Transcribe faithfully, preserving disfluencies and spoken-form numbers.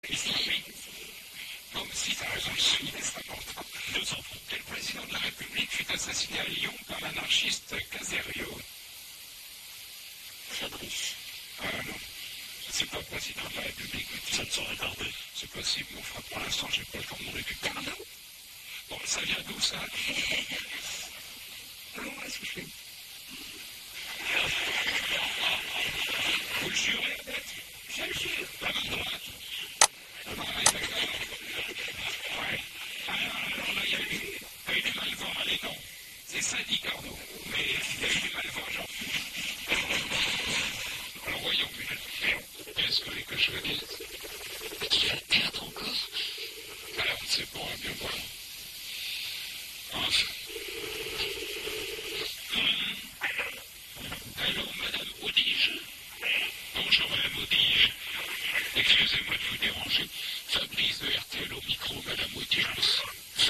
Islamique. Non, mais si, t'as raison, le sunnite, c'est important. Nous en prie. Le président de la République fut assassiné à Lyon par l'anarchiste Caserio. Fabrice. Ah non, c'est pas le président de la République. Ça ne saurait tarder. C'est possible, mais enfin, pour l'instant, j'ai pas le temps de m'en occuper. Pardon. Bon, ça vient d'où, ça? Comment est-ce que je fais? Vous le jurez, peut-être? Je le jure. La main droite. Ah, ouais, d'accord. Ouais. Alors, alors là, il y a eu, il y a eu des malvents. Allez, non. C'est ça, dit Carnot. Mais il y a eu des malvents, genre. Alors, voyons, mais qu'est-ce que les que je veux dire? Il y a théâtre encore? Alors, c'est bon, à bien voir. Enfin. Hum. Allô, madame Audige? Bonjour, madame Audige. Excusez-moi de vous déranger. Fabrice de R T L au micro, madame Audige.